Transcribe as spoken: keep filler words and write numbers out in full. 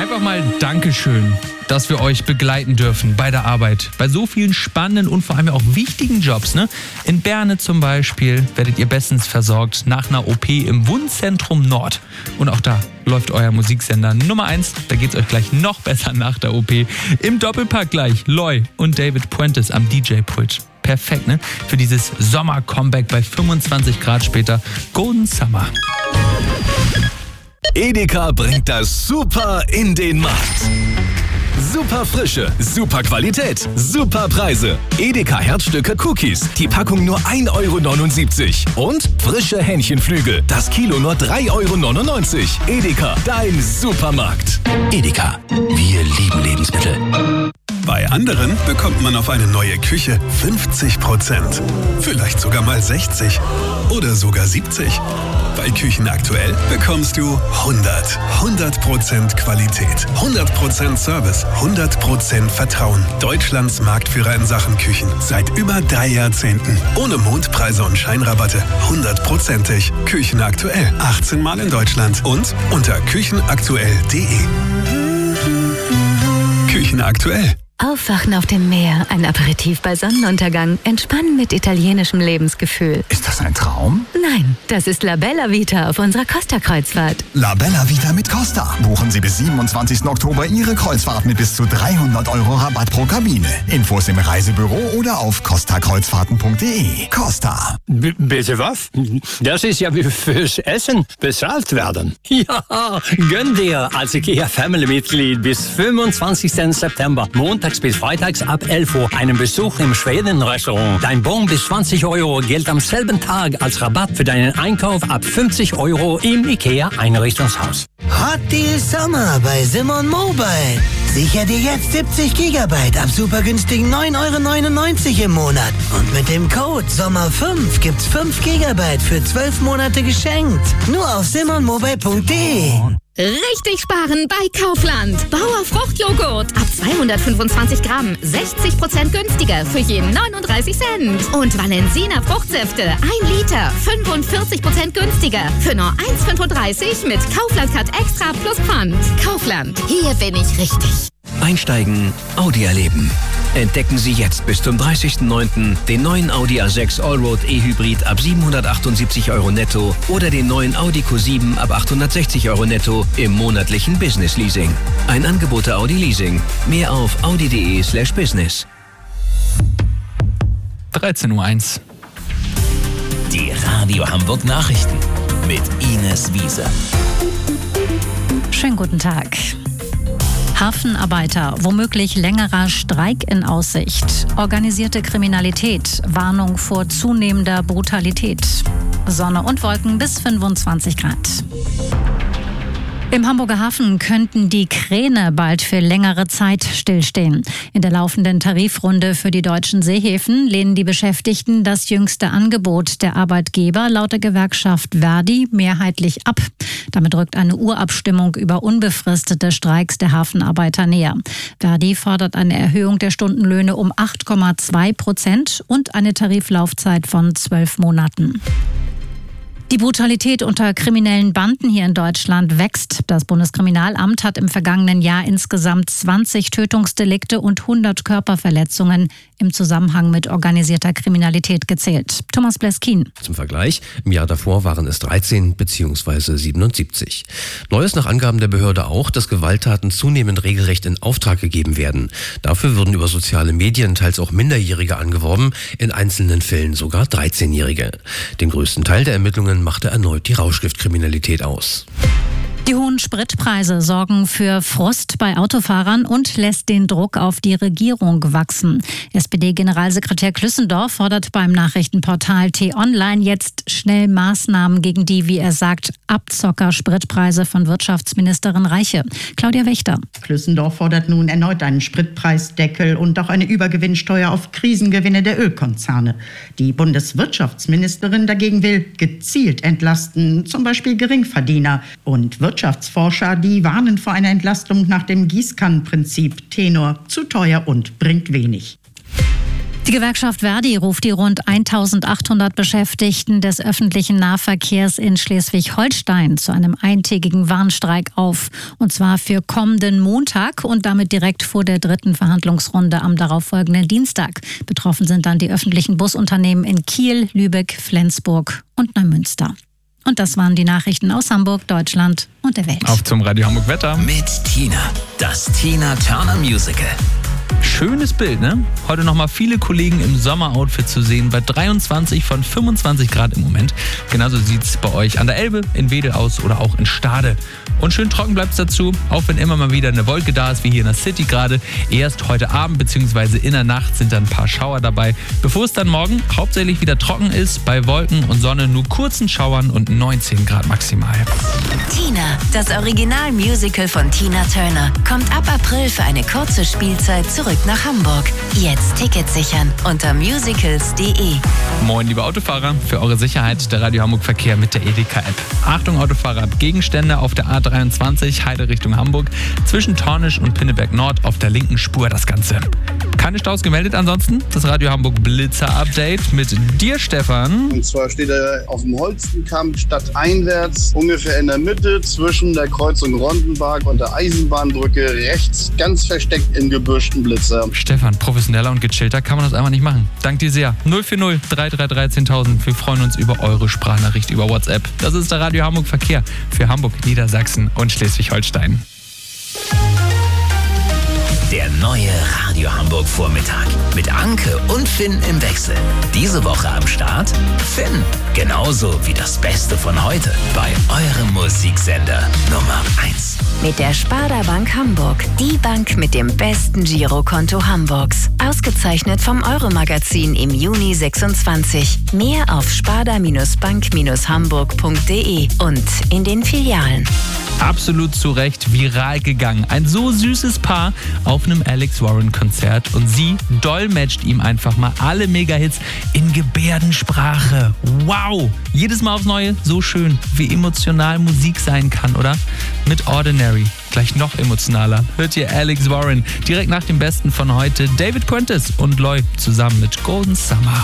Einfach mal Dankeschön, dass wir euch begleiten dürfen bei der Arbeit. Bei so vielen spannenden und vor allem auch wichtigen Jobs. Ne? In Berne zum Beispiel werdet ihr bestens versorgt nach einer O P im Wundzentrum Nord. Und auch da läuft euer Musiksender Nummer eins. Da geht's euch gleich noch besser nach der O P. Im Doppelpack gleich Loy und David Puentes am D J-Pult. Perfekt, ne? Für dieses Sommer-Comeback bei fünfundzwanzig Grad später. Golden Summer. Edeka bringt das Super in den Markt. Super Frische, super Qualität, super Preise. Edeka Herzstücke Cookies, die Packung nur ein Euro neunundsiebzig. Und frische Hähnchenflügel, das Kilo nur drei Euro neunundneunzig. Edeka, dein Supermarkt. Edeka, wir lieben Lebensmittel. Bei anderen bekommt man auf eine neue Küche fünfzig Prozent. Vielleicht sogar mal sechzig oder sogar siebzig. Bei Küchen aktuell bekommst du hundert. hundert Prozent Qualität, hundert Prozent Service, hundert Prozent Vertrauen. Deutschlands Marktführer in Sachen Küchen. Seit über drei Jahrzehnten. Ohne Mondpreise und Scheinrabatte. hundertprozentig. Küchen aktuell. achtzehn Mal in Deutschland. Und unter küchenaktuell punkt de. Küchen aktuell. Aufwachen auf dem Meer, ein Aperitif bei Sonnenuntergang, entspannen mit italienischem Lebensgefühl. Ist das ein Traum? Nein, das ist La Bella Vita auf unserer Costa-Kreuzfahrt. La Bella Vita mit Costa. Buchen Sie bis siebenundzwanzigsten Oktober Ihre Kreuzfahrt mit bis zu dreihundert Euro Rabatt pro Kabine. Infos im Reisebüro oder auf costa kreuzfahrten punkt de. Costa. B- bitte was? Das ist ja wie fürs Essen bezahlt werden. Ja, gönn dir als IKEA Family-Mitglied bis fünfundzwanzigsten September, Montag bis freitags ab elf Uhr einen Besuch im Schweden-Restaurant. Dein Bon bis zwanzig Euro gilt am selben Tag als Rabatt für deinen Einkauf ab fünfzig Euro im IKEA-Einrichtungshaus. Hot Deal Sommer bei Simon Mobile. Sicher dir jetzt siebzig Gigabyte ab super günstigen neun Euro neunundneunzig im Monat. Und mit dem Code Sommer fünf gibt's fünf Gigabyte für zwölf Monate geschenkt. Nur auf simon mobile punkt de. Richtig sparen bei Kaufland. Bauer Fruchtjoghurt ab zweihundertfünfundzwanzig Gramm, sechzig Prozent günstiger für jeden neununddreißig Cent. Und Valensina Fruchtsäfte, ein Liter, fünfundvierzig Prozent günstiger für nur eins Euro fünfunddreißig mit Kaufland Card Extra plus Pfand. Kaufland, hier bin ich richtig. Einsteigen, Audi erleben. Entdecken Sie jetzt bis zum dreißigsten neunten den neuen Audi A sechs Allroad E-Hybrid ab siebenhundertachtundsiebzig Euro netto oder den neuen Audi Q sieben ab achthundertsechzig Euro netto im monatlichen Business Leasing. Ein Angebot der Audi Leasing. Mehr auf audi punkt de slash business. dreizehn Uhr eins. Die Radio Hamburg Nachrichten mit Ines Wiese. Schönen guten Tag. Hafenarbeiter, womöglich längerer Streik in Aussicht. Organisierte Kriminalität, Warnung vor zunehmender Brutalität. Sonne und Wolken bis fünfundzwanzig Grad. Im Hamburger Hafen könnten die Kräne bald für längere Zeit stillstehen. In der laufenden Tarifrunde für die deutschen Seehäfen lehnen die Beschäftigten das jüngste Angebot der Arbeitgeber laut der Gewerkschaft Verdi mehrheitlich ab. Damit rückt eine Urabstimmung über unbefristete Streiks der Hafenarbeiter näher. Verdi fordert eine Erhöhung der Stundenlöhne um acht Komma zwei Prozent und eine Tariflaufzeit von zwölf Monaten. Die Brutalität unter kriminellen Banden hier in Deutschland wächst. Das Bundeskriminalamt hat im vergangenen Jahr insgesamt zwanzig Tötungsdelikte und hundert Körperverletzungen im Zusammenhang mit organisierter Kriminalität gezählt. Thomas Bleskin. Zum Vergleich, im Jahr davor waren es dreizehn bzw. siebenundsiebzig. Neu ist nach Angaben der Behörde auch, dass Gewalttaten zunehmend regelrecht in Auftrag gegeben werden. Dafür würden über soziale Medien teils auch Minderjährige angeworben, in einzelnen Fällen sogar dreizehnjährige. Den größten Teil der Ermittlungen machte erneut die Rauschgiftkriminalität aus. Die hohen Spritpreise sorgen für Frust bei Autofahrern und lässt den Druck auf die Regierung wachsen. S P D-Generalsekretär Klüssendorf fordert beim Nachrichtenportal T-Online jetzt schnell Maßnahmen gegen die, wie er sagt, Abzocker-Spritpreise von Wirtschaftsministerin Reiche. Claudia Wächter. Klüssendorf fordert nun erneut einen Spritpreisdeckel und auch eine Übergewinnsteuer auf Krisengewinne der Ölkonzerne. Die Bundeswirtschaftsministerin dagegen will gezielt entlasten, zum Beispiel Geringverdiener. Und Wirtschaftsforscher, die warnen vor einer Entlastung nach dem Gießkannenprinzip. Tenor, zu teuer und bringt wenig. Die Gewerkschaft Verdi ruft die rund eintausendachthundert Beschäftigten des öffentlichen Nahverkehrs in Schleswig-Holstein zu einem eintägigen Warnstreik auf. Und zwar für kommenden Montag und damit direkt vor der dritten Verhandlungsrunde am darauffolgenden Dienstag. Betroffen sind dann die öffentlichen Busunternehmen in Kiel, Lübeck, Flensburg und Neumünster. Und das waren die Nachrichten aus Hamburg, Deutschland und der Welt. Auf zum Radio Hamburg Wetter. Mit Tina, das Tina Turner Musical. Schönes Bild, ne? Heute nochmal viele Kollegen im Sommeroutfit zu sehen, bei dreiundzwanzig von fünfundzwanzig Grad im Moment. Genauso sieht es bei euch an der Elbe, in Wedel aus oder auch in Stade. Und schön trocken bleibt es dazu, auch wenn immer mal wieder eine Wolke da ist, wie hier in der City gerade. Erst heute Abend bzw. in der Nacht sind dann ein paar Schauer dabei, bevor es dann morgen hauptsächlich wieder trocken ist, bei Wolken und Sonne nur kurzen Schauern und neunzehn Grad maximal. Tina, das Original-Musical von Tina Turner, kommt ab April für eine kurze Spielzeit zurück nach Hamburg. Jetzt Tickets sichern unter musicals punkt de. Moin, liebe Autofahrer, für eure Sicherheit der Radio Hamburg Verkehr mit der Edeka-App. Achtung Autofahrer, Gegenstände auf der A dreiundzwanzig, Heide Richtung Hamburg, zwischen Tornisch und Pinneberg Nord auf der linken Spur das Ganze. Keine Staus gemeldet, ansonsten das Radio Hamburg Blitzer-Update mit dir, Stefan. Und zwar steht er auf dem Holstenkamp stadteinwärts, ungefähr in der Mitte zwischen der Kreuzung Rondenberg und der Eisenbahnbrücke, rechts ganz versteckt im gebürschten Blitzer. Stefan, professioneller und gechillter kann man das einfach nicht machen. Dank dir sehr. null vier null drei drei drei zehntausend. Wir freuen uns über eure Sprachnachricht über WhatsApp. Das ist der Radio Hamburg Verkehr für Hamburg, Niedersachsen und Schleswig-Holstein. Der neue Radio Hamburg Vormittag mit Anke und Finn im Wechsel. Diese Woche am Start Finn. Genauso wie das Beste von heute bei eurem Musiksender Nummer eins. Mit der Sparda Bank Hamburg, die Bank mit dem besten Girokonto Hamburgs. Ausgezeichnet vom Euro-Magazin im Juni sechsundzwanzig. Mehr auf sparda bank hamburg punkt de und in den Filialen. Absolut zu Recht viral gegangen. Ein so süßes Paar auf einem Alex Warren-Konzert und sie dolmetscht ihm einfach mal alle Megahits in Gebärdensprache. Wow! Jedes Mal aufs Neue so schön, wie emotional Musik sein kann, oder? Mit Ordinary. Gleich noch emotionaler. Hört ihr Alex Warren direkt nach dem Besten von heute. David Prentice und Loy zusammen mit Golden Summer.